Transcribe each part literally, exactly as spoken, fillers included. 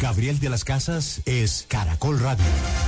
Gabriel de las Casas es Caracol Radio.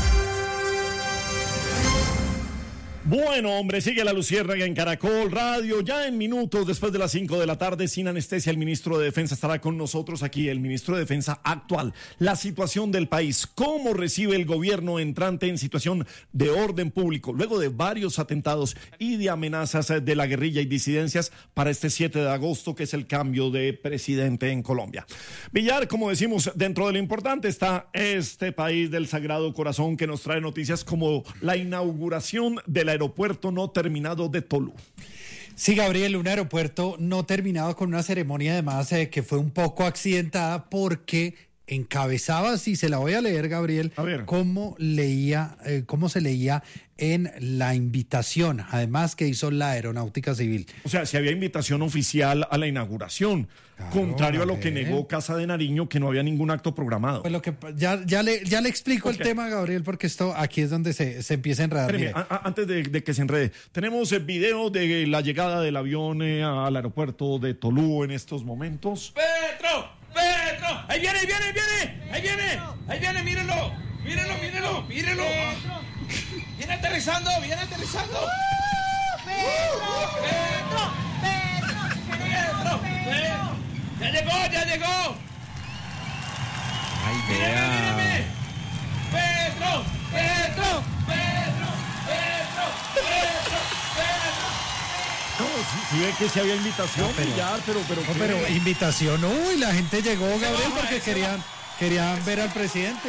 Bueno, hombre, sigue la luciérnaga en Caracol Radio. Ya en minutos, después de las cinco de la tarde, sin anestesia, el ministro de Defensa estará con nosotros aquí, el ministro de Defensa actual. La situación del país, cómo recibe el gobierno entrante en situación de orden público, luego de varios atentados y de amenazas de la guerrilla y disidencias para este siete de agosto, que es el cambio de presidente en Colombia. Villar, como decimos, dentro de lo importante está este país del Sagrado Corazón, que nos trae noticias como la inauguración de la aeropuerto no terminado de Tolú. Sí, Gabriel, un aeropuerto no terminado con una ceremonia además eh, que fue un poco accidentada porque encabezaba, si se la voy a leer, Gabriel, a ver. cómo leía, eh, cómo se leía en la invitación, además que hizo la Aeronáutica Civil. O sea, si había invitación oficial a la inauguración, claro, contrario a lo que negó Casa de Nariño, que no había ningún acto programado. Pues lo que ya, ya le ya le explico okay. el tema, Gabriel, porque esto aquí es donde se, se empieza a enredar. Espérame, a, a, antes de, de que se enrede, tenemos el video de la llegada del avión eh, al aeropuerto de Tolú en estos momentos. ¡Petro! ¡Petro! ¡Ahí viene, ahí viene, ahí viene! ¡Ahí viene! ¡Ahí viene! ¡Mírenlo! ¡Mírenlo, mírenlo! ¡Mírenlo! ¡Viene aterrizando! ¡Viene aterrizando! ¡Petro! ¡Petro! ¡Petro! ¡Petro! ¡Ya llegó! ¡Ya llegó! ¡Ay, ¡Míreme, míreme! ¡Petro! ¡Petro! ¡Petro! ¡Petro! ¡Petro! ¡Petro! No, si, si ve que si había invitación, no, pero, ya, pero, pero, no, pero invitación, uy, la gente llegó, Gabriel, porque querían, querían ver al presidente.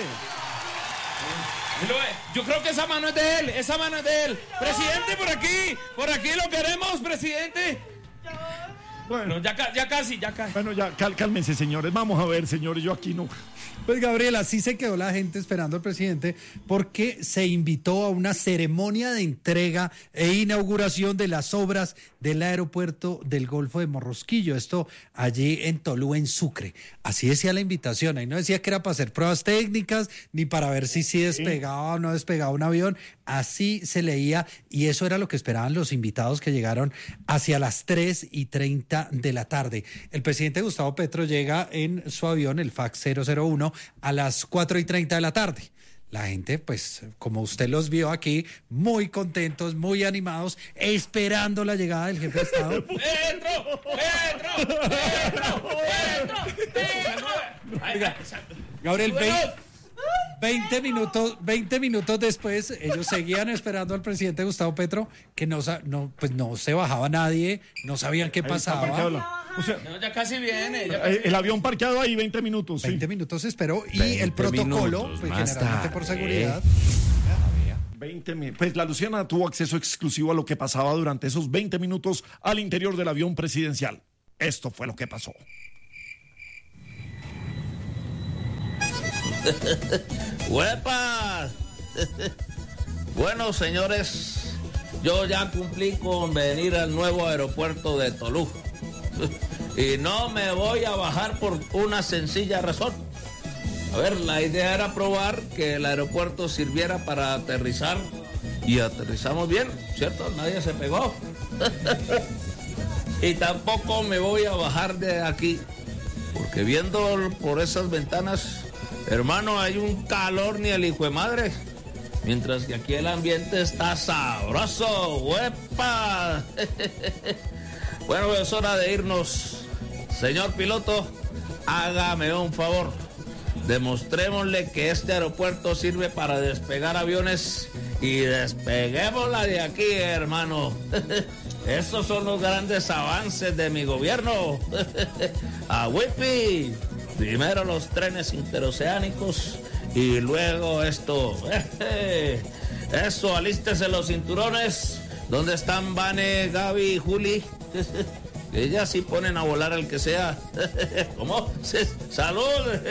Yo creo que esa mano es de él, esa mano es de él. Presidente, por aquí, por aquí lo queremos, presidente. Bueno, ya, ya casi, ya casi. Bueno, ya, cal, cálmense, señores. Vamos a ver, señores, yo aquí no. Pues, Gabriel, así se quedó la gente esperando al presidente porque se invitó a una ceremonia de entrega e inauguración de las obras del aeropuerto del Golfo de Morrosquillo. Esto allí en Tolú, en Sucre. Así decía la invitación. Ahí no decía que era para hacer pruebas técnicas ni para ver si sí despegaba o no despegaba un avión. Así se leía y eso era lo que esperaban los invitados que llegaron hacia las tres y treinta de la tarde. El presidente Gustavo Petro llega en su avión, el F A C cero cero uno, a las cuatro y treinta de la tarde. La gente, pues, como usted los vio aquí, muy contentos, muy animados, esperando la llegada del jefe de Estado. ¡Petro! ¡Petro! ¡Petro! ¡Petro! ¡Petro! Gabriel, veinte minutos, veinte minutos después, ellos seguían esperando al presidente Gustavo Petro, que no, no, pues no se bajaba nadie, no sabían qué pasaba. O sea, no, ya casi viene. Ya casi el viene. Avión parqueado ahí veinte minutos. veinte sí. minutos esperó y el protocolo, pues generalmente tarde. por seguridad. veinte Pues la Luciana tuvo acceso exclusivo a lo que pasaba durante esos veinte minutos al interior del avión presidencial. Esto fue lo que pasó. ¡Huepa! Bueno, señores, yo ya cumplí con venir al nuevo aeropuerto de Tolú. Y no me voy a bajar por una sencilla razón. A ver, la idea era probar que el aeropuerto sirviera para aterrizar. Y aterrizamos bien, ¿cierto? Nadie se pegó. Y tampoco me voy a bajar de aquí. Porque viendo por esas ventanas, hermano, hay un calor ni el hijo de madre. Mientras que aquí el ambiente está sabroso. ¡Huepa! Bueno, es hora de irnos. Señor piloto, hágame un favor. Demostrémosle que este aeropuerto sirve para despegar aviones y despeguémosla de aquí, hermano. Estos son los grandes avances de mi gobierno. ¡A Whippy! Primero los trenes interoceánicos y luego esto. Eso, alístese los cinturones. ¿Dónde están Vane, Gaby y Juli? Ellas sí ponen a volar al que sea. ¿Cómo? ¡Salud!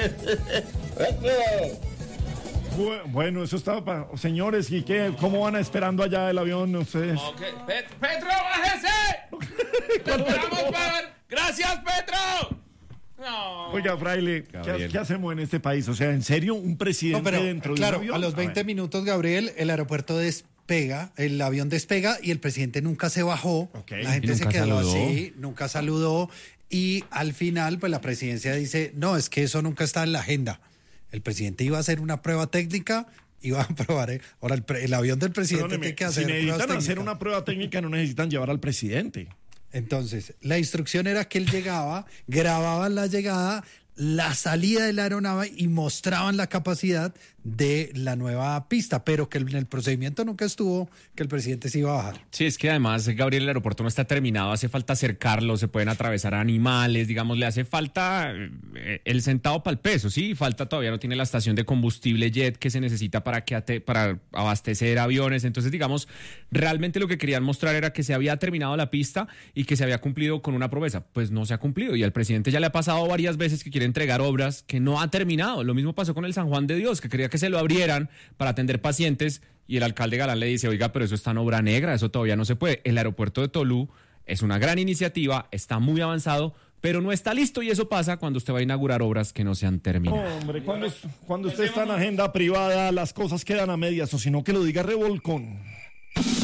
Bueno, eso estaba para... Señores, ¿y qué? ¿Cómo van esperando allá el avión ustedes? Okay. Pet- ¡Petro, bájese! ¡Esperamos para... ¡Gracias, Petro! No. Oiga, Fraile, ¿qué, ¿qué hacemos en este país? O sea, ¿en serio un presidente no, pero, dentro claro, de un avión? A los veinte a minutos, Gabriel, el aeropuerto despega, el avión despega y el presidente nunca se bajó. Okay. La gente se quedó saludó. así, nunca saludó. Y al final, pues la presidencia dice, no, es que eso nunca está en la agenda. El presidente iba a hacer una prueba técnica, iba a probar, eh, ahora el, pre- el avión del presidente Perdóneme, tiene que si hacer pruebas necesitan hacer técnicas. una prueba técnica, no necesitan llevar al presidente. Entonces, la instrucción era que él llegaba, grababan la llegada, la salida de la aeronave y mostraban la capacidad de la nueva pista, pero que en el procedimiento nunca estuvo que el presidente se iba a bajar. Sí, es que además, Gabriel, el aeropuerto no está terminado, hace falta acercarlo, se pueden atravesar animales, digamos, le hace falta eh, el centavo para el peso, sí, falta, todavía no tiene la estación de combustible jet que se necesita para, que ate- para abastecer aviones, entonces, digamos, realmente lo que querían mostrar era que se había terminado la pista y que se había cumplido con una promesa, pues no se ha cumplido, y al presidente ya le ha pasado varias veces que quiere entregar obras que no ha terminado, lo mismo pasó con el San Juan de Dios, que quería que se lo abrieran para atender pacientes y el alcalde Galán le dice, oiga, pero eso está en obra negra, eso todavía no se puede. El aeropuerto de Tolú es una gran iniciativa, está muy avanzado, pero no está listo y eso pasa cuando usted va a inaugurar obras que no se han terminado. Hombre, cuando, cuando usted está en agenda privada, las cosas quedan a medias, o si no, que lo diga Revolcón.